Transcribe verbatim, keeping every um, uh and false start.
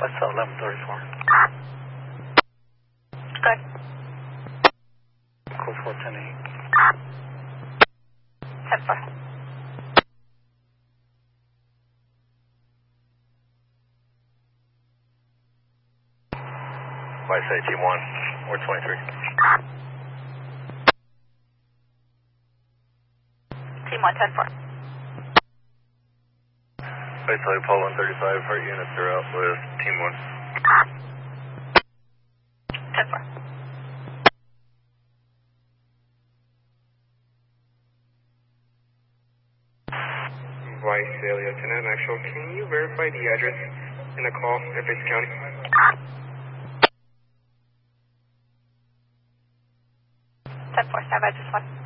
What's that, eleven thirty-four? Good. Code four ten eight. ten four. Y S A Team one, or twenty-three. Team one, ten four. Basically, Apollo one thirty-five, heart units are out with Team one. ten four. Vice A, Lieutenant Maxwell, can you verify the address in the call, Fairfax County? ten four, stand by just one.